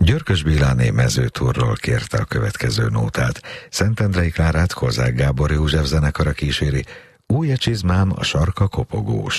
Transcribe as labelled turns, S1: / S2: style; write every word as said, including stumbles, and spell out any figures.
S1: Györkös Béláné Mezőtúrról kérte a következő nótát. Szentendrei Klárát Kozák Gábor József zenekara kíséri. Új a csizmám, a sarka kopogós.